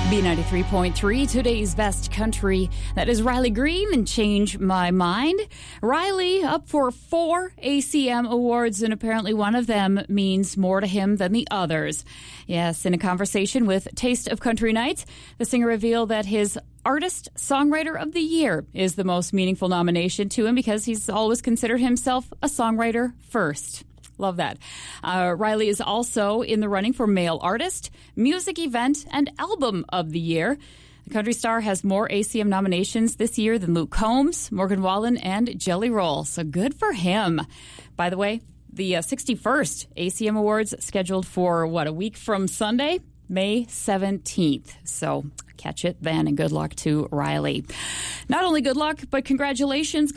B93.3, today's best country. That is Riley Green and Change My Mind. Riley up for 4 ACM awards, and apparently one of them means more to him than the others. Yes, in a conversation with Taste of Country Nights, the singer revealed that his Artist Songwriter of the Year is the most meaningful nomination to him because he's always considered himself a songwriter first. Love that. Riley is also in the running for Male Artist, Music Event, and Album of the Year. The country star has more ACM nominations this year than Luke Combs, Morgan Wallen, and Jelly Roll. So good for him. By the way, the 61st ACM Awards scheduled for, a week from Sunday, May 17th. So catch it then, and good luck to Riley. Not only good luck, but congratulations